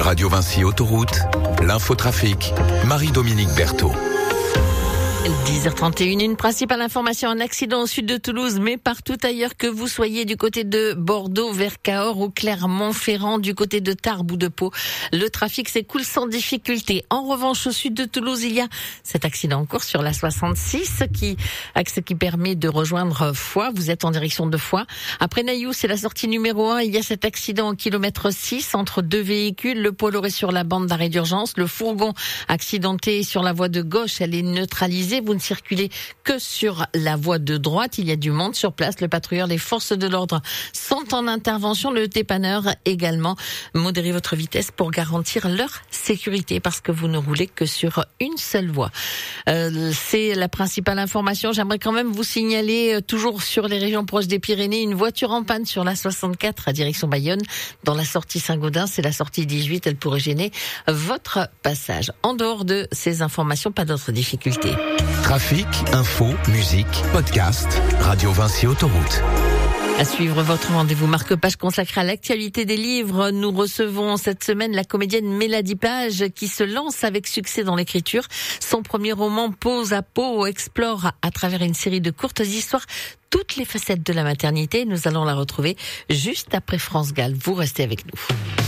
Radio Vinci Autoroute, l'infotrafic, Marie-Dominique Berthaud. 10h31, une principale information, un accident au sud de Toulouse, mais partout ailleurs que vous soyez du côté de Bordeaux, vers Cahors ou Clermont-Ferrand, du côté de Tarbes ou de Pau. Le trafic s'écoule sans difficulté. En revanche, au sud de Toulouse, il y a cet accident en cours sur la 66, axe qui permet de rejoindre Foix. Vous êtes en direction de Foix. Après Nailloux, c'est la sortie numéro 1. Il y a cet accident au kilomètre 6 entre deux véhicules. Le poids lourd est sur la bande d'arrêt d'urgence. Le fourgon accidenté sur la voie de gauche, elle est neutralisée. Vous ne circulez que sur la voie de droite. Il y a du monde sur place. Le patrouilleur, les forces de l'ordre sont en intervention. Le dépanneur également. Modérez votre vitesse pour garantir leur sécurité parce que vous ne roulez que sur une seule voie. C'est la principale information. J'aimerais quand même vous signaler, toujours sur les régions proches des Pyrénées, une voiture en panne sur la 64 à direction Bayonne. Dans la sortie Saint-Gaudens, c'est la sortie 18. Elle pourrait gêner votre passage. En dehors de ces informations, pas d'autres difficultés. Trafic, info, musique, podcast, Radio Vinci Autoroute. À suivre votre rendez-vous marque-page consacré à l'actualité des livres. Nous recevons cette semaine la comédienne Mélanie Page qui se lance avec succès dans l'écriture. Son premier roman, Pause à peau, explore à travers une série de courtes histoires toutes les facettes de la maternité. Nous allons la retrouver juste après France Gall. Vous restez avec nous.